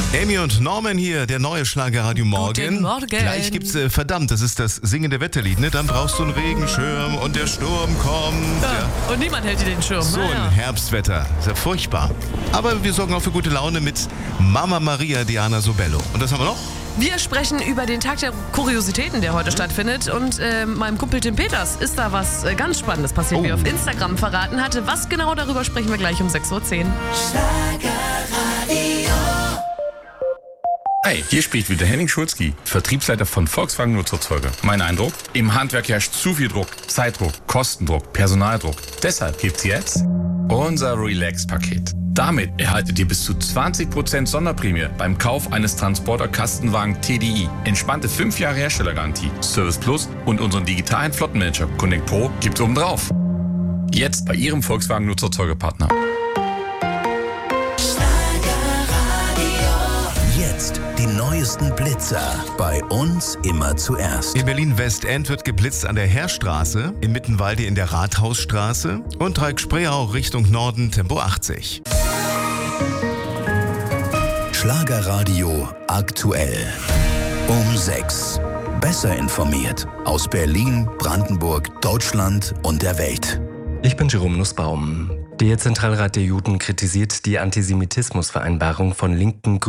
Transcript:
Amy und Norman hier, der neue Schlagerradio Morgen. Guten Morgen. Gleich gibt's verdammt, das ist das singende Wetterlied, ne? Dann brauchst du einen Regenschirm und der Sturm kommt. Ja. Und niemand hält dir den Schirm. So ein Herbstwetter, ist ja furchtbar. Aber wir sorgen auch für gute Laune mit Mama Maria Diana Sobello. Und das haben wir noch? Wir sprechen über den Tag der Kuriositäten, der heute stattfindet. Und meinem Kumpel Tim Peters ist da was ganz Spannendes passiert, wie er auf Instagram verraten hatte. Was genau, darüber sprechen wir gleich um 6:10 Uhr. Hi, hier spricht wieder Henning Schulzki, Vertriebsleiter von Volkswagen Nutzerzeuger. Mein Eindruck? Im Handwerk herrscht zu viel Druck, Zeitdruck, Kostendruck, Personaldruck. Deshalb gibt's jetzt unser Relax-Paket. Damit erhaltet ihr bis zu 20% Sonderprämie beim Kauf eines Transporter-Kastenwagen TDI. Entspannte 5 Jahre Herstellergarantie, Service Plus und unseren digitalen Flottenmanager Connect Pro gibt's obendrauf. Jetzt bei Ihrem Volkswagen Nutzerzeugerpartner. Jetzt die neuesten Blitzer. Bei uns immer zuerst. In Berlin-Westend wird geblitzt an der Heerstraße, in Mittenwalde in der Rathausstraße und Dreieck-Spreeau Richtung Norden Tempo 80. Schlagerradio aktuell. Um 6. Besser informiert. Aus Berlin, Brandenburg, Deutschland und der Welt. Ich bin Jerome Nussbaum. Der Zentralrat der Juden kritisiert die Antisemitismusvereinbarung von linken